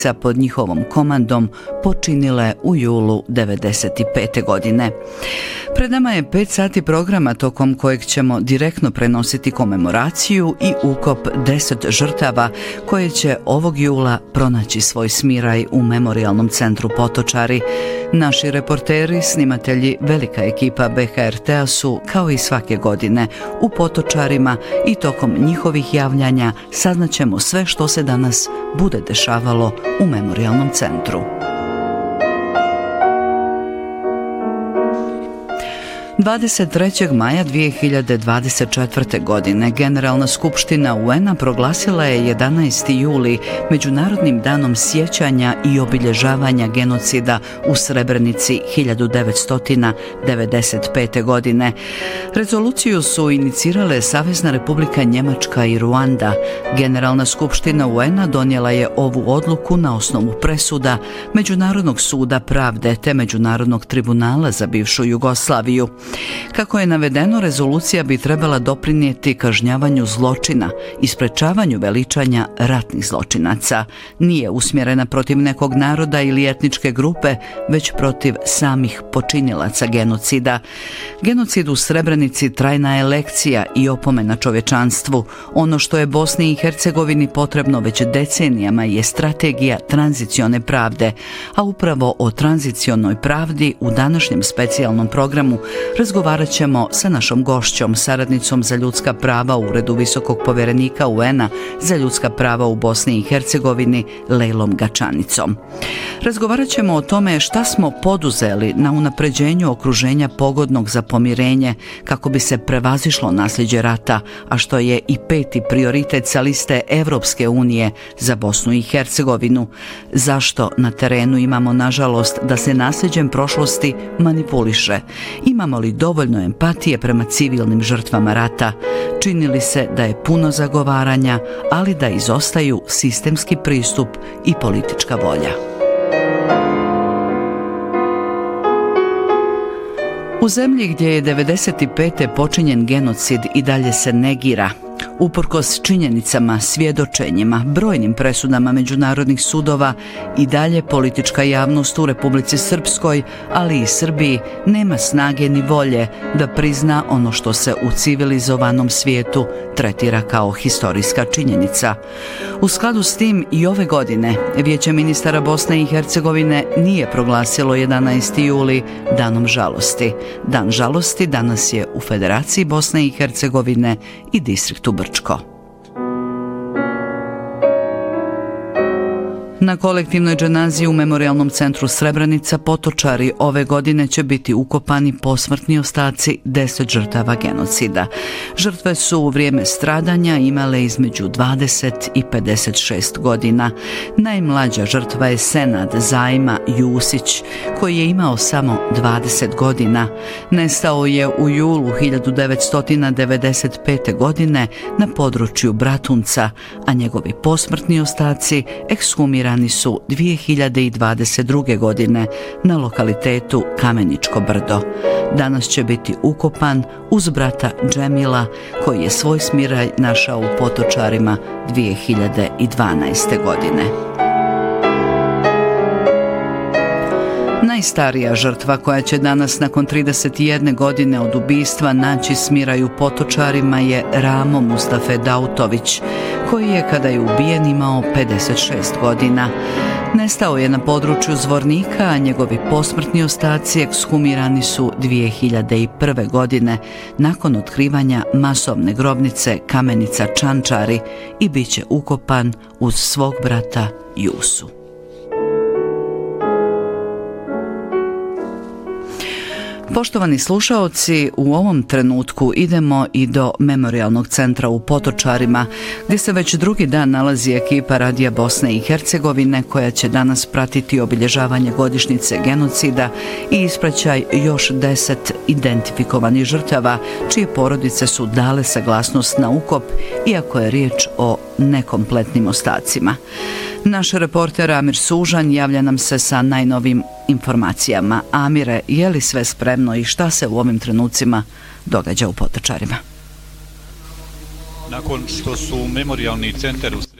pod njihovom komandom počinile u julu 1995. godine. Pred nama je 5 sati programa tokom kojeg ćemo direktno prenositi komemoraciju i ukop 10 žrtava koje će ovog jula pronaći svoj smiraj u Memorijalnom centru Potočari. Naši reporteri, snimatelji, velika ekipa BHRT-a su, kao i svake godine, u Potočarima i tokom njihovih javljanja saznaćemo sve što se danas bude dešavalo u Memorijalnom centru. 23. maja 2024. godine Generalna skupština UN-a proglasila je 11. juli Međunarodnim danom sjećanja i obilježavanja genocida u Srebrenici 1995. godine. Rezoluciju su inicirale Savezna Republika Njemačka i Ruanda. Generalna skupština UN-a donijela je ovu odluku na osnovu presuda Međunarodnog suda pravde te Međunarodnog tribunala za bivšu Jugoslaviju. Kako je navedeno, rezolucija bi trebala doprinijeti kažnjavanju zločina i sprečavanju veličanja ratnih zločinaca. Nije usmjerena protiv nekog naroda ili etničke grupe, već protiv samih počinilaca genocida. Genocid u Srebrenici trajna je lekcija i opomena čovječanstvu. Ono što je Bosni i Hercegovini potrebno već decenijama je strategija tranzicione pravde, a upravo o tranzicionoj pravdi u današnjem specijalnom programu razgovarat ćemo sa našom gošćom, saradnicom za ljudska prava u Uredu visokog povjerenika UN-a za ljudska prava u Bosni i Hercegovini, Lejlom Gačanicom. Razgovarat ćemo o tome šta smo poduzeli na unapređenju okruženja pogodnog za pomirenje kako bi se prevazišlo nasljeđe rata, a što je i 5. prioritet sa liste Evropske unije za Bosnu i Hercegovinu. Zašto na terenu imamo nažalost da se nasljeđem prošlosti manipuliše? Imamo li dovoljno empatije prema civilnim žrtvama rata? Čini li se da je puno zagovaranja, ali da izostaju sistemski pristup i politička volja? U zemlji gdje je 1995. počinjen genocid i dalje se negira. Uprkos činjenicama, svjedočenjima, brojnim presudama međunarodnih sudova i dalje politička javnost u Republici Srpskoj, ali i Srbiji, nema snage ni volje da prizna ono što se u civilizovanom svijetu tretira kao historijska činjenica. U skladu s tim i ove godine Vijeće ministara Bosne i Hercegovine nije proglasilo 11. juli danom žalosti. Dan žalosti danas je u Federaciji Bosne i Hercegovine i distriktu Brčko. Na kolektivnoj dženazi u Memorijalnom centru Srebrenica Potočari ove godine će biti ukopani posmrtni ostaci 10 žrtava genocida. Žrtve su u vrijeme stradanja imale između 20 i 56 godina. Najmlađa žrtva je Senad Zajma Jusić, koji je imao samo 20 godina. Nestao je u julu 1995. godine na području Bratunca, a njegovi posmrtni ostaci ekshumirani su 2022. godine na lokalitetu Kameničko brdo. Danas će biti ukopan uz brata Džemila, koji je svoj smiraj našao u Potočarima 2012. godine. Najstarija žrtva koja će danas nakon 31 godine od ubistva naći smiraj u Potočarima je Ramo Mustafe Dautović, koji je kada je ubijen imao 56 godina. Nestao je na području Zvornika, a njegovi posmrtni ostaci ekshumirani su 2001. godine nakon otkrivanja masovne grobnice Kamenica Čančari i bit će ukopan uz svog brata Jusu. Poštovani slušaoci, u ovom trenutku idemo i do Memorijalnog centra u Potočarima, gdje se već drugi dan nalazi ekipa Radija Bosne i Hercegovine koja će danas pratiti obilježavanje godišnjice genocida i ispraćaj još 10 identifikovanih žrtava, čije porodice su dale saglasnost na ukop, iako je riječ o nekompletnim ostacima. Naš reporter Amir Sužan javlja nam se sa najnovim informacijama. Amire, je li sve spremno i šta se u ovim trenucima događa u Potočarima? Nakon što su Memorijalni centar u